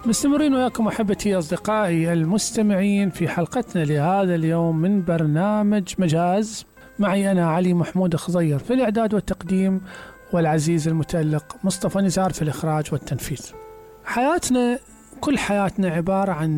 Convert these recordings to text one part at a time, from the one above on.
مستمرين وياكم أحبتي أصدقائي المستمعين في حلقتنا لهذا اليوم من برنامج مجاز. معي أنا علي محمود خضير في الإعداد والتقديم، والعزيز المتألق مصطفى نزار في الإخراج والتنفيذ. حياتنا، كل حياتنا عبارة عن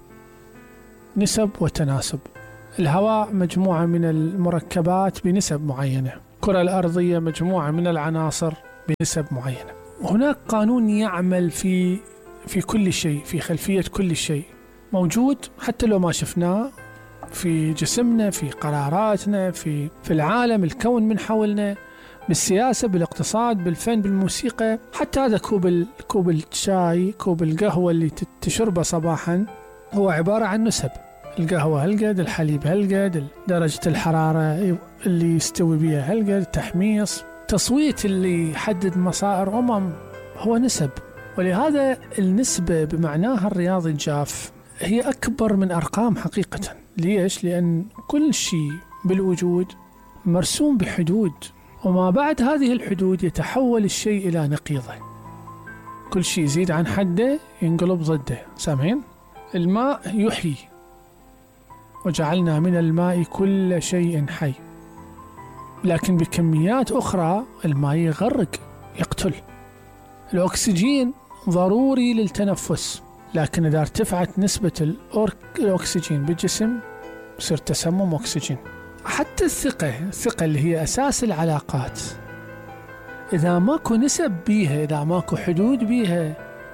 نسب وتناسب. الهواء مجموعة من المركبات بنسب معينة، الكرة الأرضية مجموعة من العناصر بنسب معينة. هناك قانون يعمل في كل شيء، في خلفية كل شيء موجود حتى لو ما شفناه، في جسمنا، في قراراتنا، في العالم، الكون من حولنا، بالسياسة، بالاقتصاد، بالفن، بالموسيقى. حتى هذا كوب الشاي، كوب القهوة اللي تشربه صباحا هو عبارة عن نسب. القهوة هالقد، الحليب هالقد، درجة الحرارة اللي يستوي بها هالقد، التحميص، تصويت اللي يحدد مصائر هو نسب. ولهذا النسبة بمعناها الرياضي الجاف هي أكبر من أرقام حقيقة. ليش؟ لأن كل شيء بالوجود مرسوم بحدود، وما بعد هذه الحدود يتحول الشيء إلى نقيضه. كل شيء يزيد عن حده ينقلب ضده. سامعين؟ الماء يحيي، وجعلنا من الماء كل شيء حي، لكن بكميات أخرى الماء يغرق، يقتل. الأكسجين ضروري للتنفس، لكن إذا ارتفعت نسبة الأكسجين بالجسم يصير تسمم أكسجين. حتى الثقة اللي هي أساس العلاقات، إذا ماكو نسب بيها، إذا ماكو حدود بيها،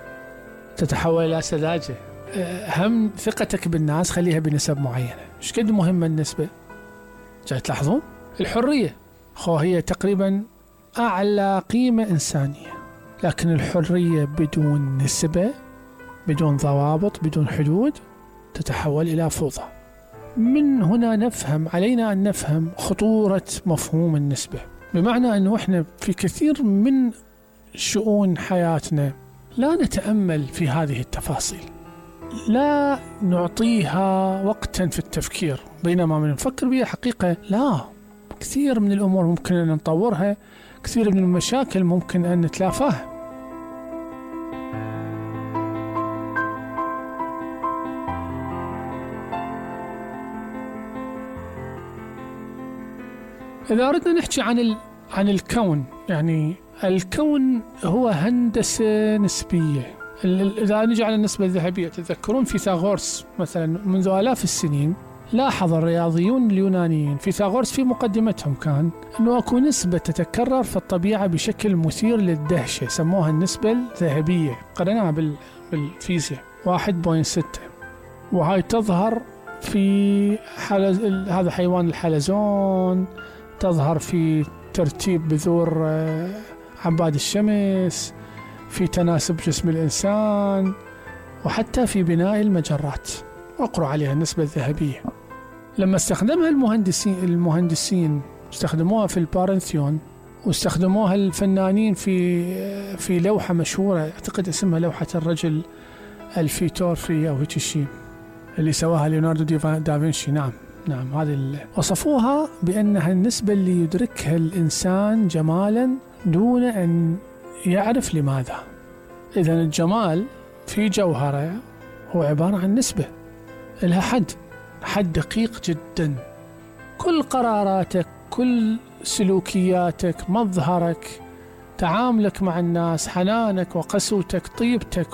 تتحول إلى سذاجة. هم ثقتك بالناس خليها بنسب معينة. إيش قد مهمة النسبة؟ جاي تلاحظون؟ الحرية هي تقريبا أعلى قيمة إنسانية، لكن الحرية بدون نسبة، بدون ضوابط، بدون حدود، تتحول إلى فوضى. من هنا علينا أن نفهم خطورة مفهوم النسبة، بمعنى أنه إحنا في كثير من شؤون حياتنا لا نتأمل في هذه التفاصيل، لا نعطيها وقتا في التفكير، بينما من نفكر بها حقيقة لا. كثير من الأمور ممكن أن نطورها، كثير من المشاكل ممكن أن نتلافاها. إذا أردنا نحكي عن الكون، يعني الكون هو هندسة نسبية. إذا نجي على النسبة الذهبية، تذكرون فيثاغورس مثلا منذ آلاف السنين لاحظ الرياضيون اليونانيين، فيثاغورس في مقدمتهم كان أنه أكو نسبة تتكرر في الطبيعة بشكل مثير للدهشة، سموها النسبة الذهبية، قرأناها بالفيزياء 1.6، وهاي تظهر في هذا حيوان الحلزون، تظهر في ترتيب بذور عباد الشمس، في تناسب جسم الإنسان، وحتى في بناء المجرات. اقرأوا عليها النسبة الذهبية. لما استخدمها المهندسين استخدموها في البارنثيون، واستخدموها الفنانين في لوحة مشهورة، أعتقد اسمها لوحة الرجل الفيتوري أو هيك شيء، اللي سواها ليوناردو دافنشي. نعم هذه وصفوها بأنها النسبة اللي يدركها الإنسان جمالا دون أن يعرف لماذا. إذن الجمال في جوهره هو عبارة عن نسبة، لها حد دقيق جدا. كل قراراتك، كل سلوكياتك، مظهرك، تعاملك مع الناس، حنانك وقسوتك، طيبتك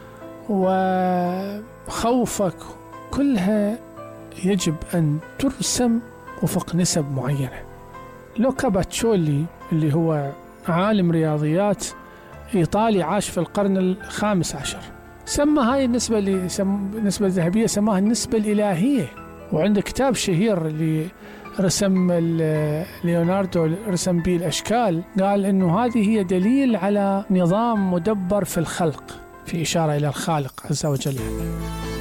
وخوفك، كلها يجب أن ترسم وفق نسب معينة. لوكا باتشولي اللي هو عالم رياضيات إيطالي عاش في القرن ال15، سمى هاي النسبة النسبة الذهبية سماها النسبة الإلهية. وعنده كتاب شهير اللي رسم ليوناردو، رسم به الأشكال، قال إنه هذه هي دليل على نظام مدبر في الخلق، في إشارة إلى الخالق عز وجل.